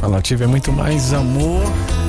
Nativa é muito mais amor.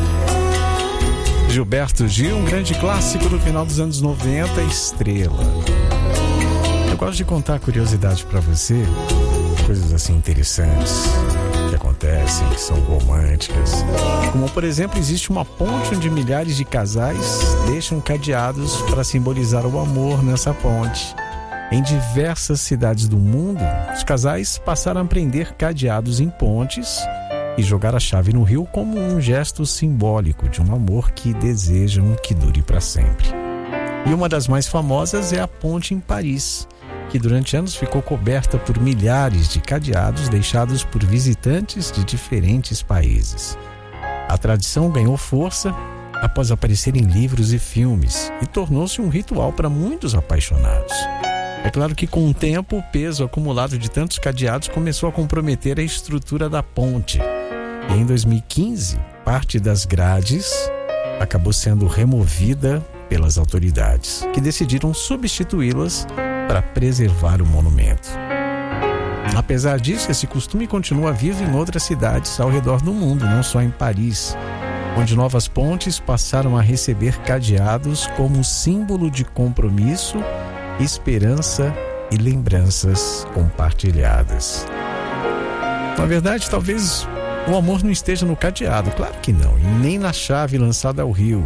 Gilberto Gil, um grande clássico do final dos anos 90, Estrela. Eu gosto de contar curiosidade pra você, coisas assim interessantes que acontecem, que são românticas. Como, por exemplo, existe uma ponte onde milhares de casais deixam cadeados para simbolizar o amor nessa ponte. Em diversas cidades do mundo, os casais passaram a prender cadeados em pontes e jogar a chave no rio como um gesto simbólico de um amor que desejam que dure para sempre. E uma das mais famosas é a ponte em Paris, que durante anos ficou coberta por milhares de cadeados deixados por visitantes de diferentes países. A tradição ganhou força após aparecer em livros e filmes e tornou-se um ritual para muitos apaixonados. É claro que com o tempo, o peso acumulado de tantos cadeados começou a comprometer a estrutura da ponte. E em 2015, parte das grades acabou sendo removida pelas autoridades, que decidiram substituí-las para preservar o monumento. Apesar disso, esse costume continua vivo em outras cidades ao redor do mundo, não só em Paris, onde novas pontes passaram a receber cadeados como símbolo de compromisso, esperança e lembranças compartilhadas. Na verdade, talvez o amor não esteja no cadeado, claro que não, e nem na chave lançada ao rio.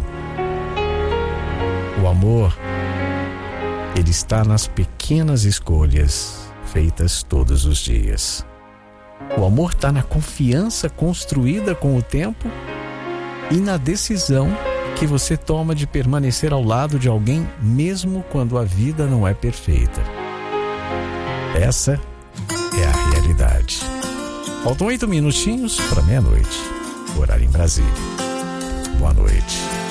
O amor, ele está nas pequenas escolhas feitas todos os dias. O amor está na confiança construída com o tempo e na decisão que você toma de permanecer ao lado de alguém mesmo quando a vida não é perfeita. Essa é a realidade. Faltam 8 minutinhos para meia-noite, horário em Brasília. Boa noite.